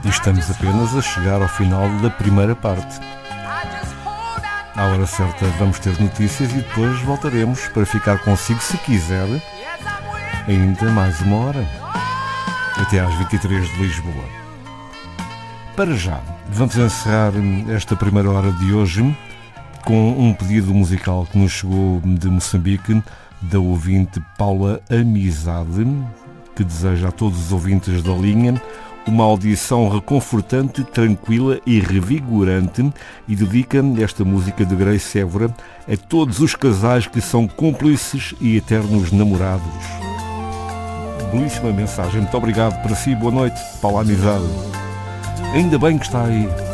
E estamos apenas a chegar ao final da primeira parte. À hora certa vamos ter notícias e depois voltaremos para ficar consigo, se quiser, ainda mais uma hora. Até às 23 de Lisboa. Para já, vamos encerrar esta primeira hora de hoje com um pedido musical que nos chegou de Moçambique, da ouvinte Paula Amizade, que deseja a todos os ouvintes da linha uma audição reconfortante, tranquila e revigorante, e dedica esta música de Grace Évora a todos os casais que são cúmplices e eternos namorados. Belíssima mensagem. Muito obrigado para si. Boa noite, Paula Amizade. Ainda bem que está aí.